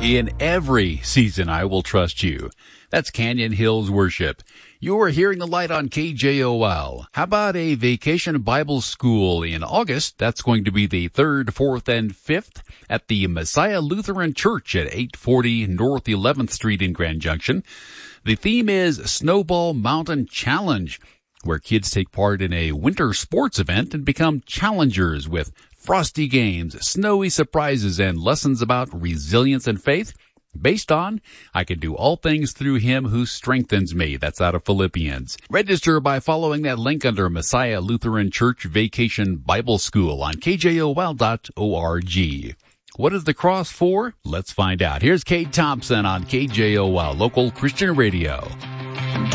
In every season, I will trust you. That's Canyon Hills Worship. You are hearing the light on KJOL. How about a vacation Bible school in August? That's going to be the 3rd, 4th, and 5th at the Messiah Lutheran Church at 840 North 11th Street in Grand Junction. The theme is Snowball Mountain Challenge, where kids take part in a winter sports event and become challengers with frosty games, snowy surprises, and lessons about resilience and faith based on I can do all things through him who strengthens me. That's out of Philippians. Register by following that link under Messiah Lutheran Church Vacation Bible School on KJOL.org. What is the cross for? Let's find out. Here's Kate Thompson on KJOL, local Christian radio.